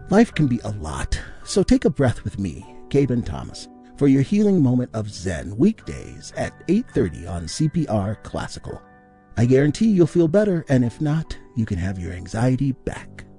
Life can be a lot, so take a breath with me, Caben Thomas, for your healing moment of Zen weekdays at 8:30 on CPR Classical. I guarantee you'll feel better, and if not, you can have your anxiety back.